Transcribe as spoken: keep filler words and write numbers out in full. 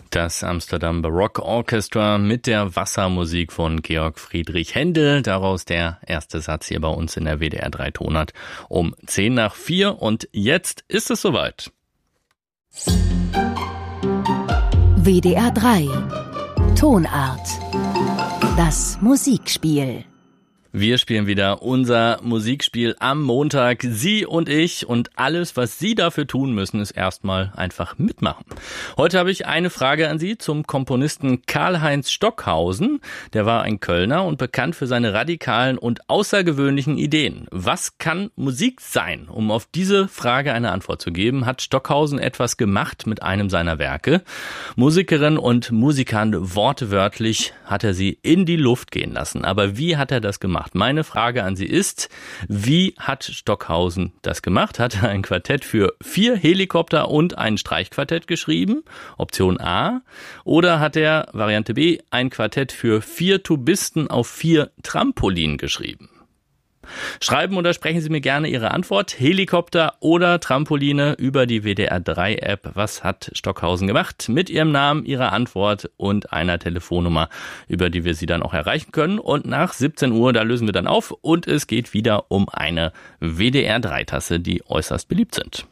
Das Amsterdam Baroque Orchestra mit der Wassermusik von Georg Friedrich Händel. Daraus der erste Satz hier bei uns in der W D R drei Tonart um zehn nach vier. Und jetzt ist es soweit. W D R drei Tonart. Das Musikspiel. Wir spielen wieder unser Musikspiel am Montag, Sie und ich, und alles, was Sie dafür tun müssen, ist erstmal einfach mitmachen. Heute habe ich eine Frage an Sie zum Komponisten Karlheinz Stockhausen. Der war ein Kölner und bekannt für seine radikalen und außergewöhnlichen Ideen. Was kann Musik sein? Um auf diese Frage eine Antwort zu geben, hat Stockhausen etwas gemacht mit einem seiner Werke. Musikerinnen und Musikern wortwörtlich hat er sie in die Luft gehen lassen. Aber wie hat er das gemacht? Meine Frage an Sie ist, wie hat Stockhausen das gemacht? Hat er ein Quartett für vier Helikopter und ein Streichquartett geschrieben? Option A. Oder hat er, Variante B, ein Quartett für vier Tubisten auf vier Trampolinen geschrieben? Schreiben oder sprechen Sie mir gerne Ihre Antwort. Helikopter oder Trampoline über die W D R drei App. Was hat Stockhausen gemacht? Mit Ihrem Namen, Ihrer Antwort und einer Telefonnummer, über die wir Sie dann auch erreichen können. Und nach siebzehn Uhr, da lösen wir dann auf und es geht wieder um eine W D R drei Tasse, die äußerst beliebt sind.